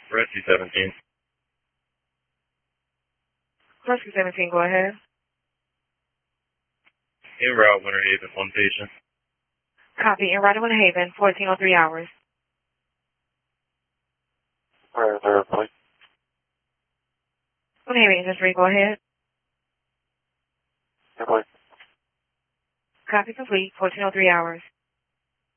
Rescue 17. Rescue 17, go ahead. En route, Winter Haven, one patient. Copy. En route to Winter Haven, 1403 hours. Alright, there, please. Winter Haven, Industry, go ahead. Yeah, please. Copy complete, 1403 hours.